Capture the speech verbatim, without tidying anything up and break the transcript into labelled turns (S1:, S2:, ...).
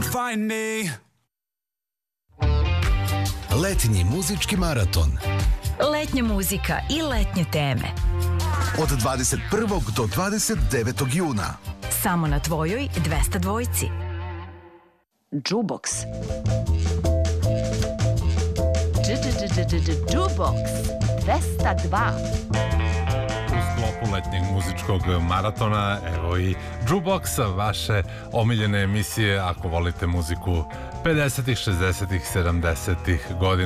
S1: Come find me.
S2: Letnji muzički maraton.
S3: Letnja muzika i letnje teme.
S2: Od dvadeset prvog do dvadeset devetog juna.
S3: Samo na tvojoj dvesta dvojci.
S4: Jukebox. Jukebox dvesta dva.
S5: U sklopu letnjeg muzičkog maratona, evo i Jukeboxa, vaše omiljene emisije ako volite muziku pedesetih, šezdesetih, sedamdesetih godina.